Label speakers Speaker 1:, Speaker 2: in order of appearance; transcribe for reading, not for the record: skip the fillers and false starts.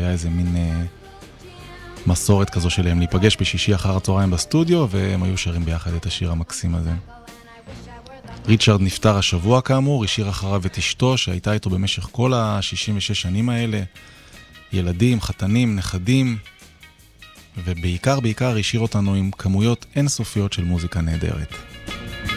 Speaker 1: היה איזה מין מסורת כזו שלהם להיפגש בשישי אחר הצהריים בסטודיו, והם היו שרים ביחד את השיר המקסים הזה. ריצ'רד נפטר השבוע כאמור, השאיר אחריו את אשתו שהייתה איתו במשך כל ה-66 שנים האלה, ילדים, חתנים, נכדים, ובעיקר השאיר אותנו עם כמויות אינסופיות של מוזיקה נהדרת.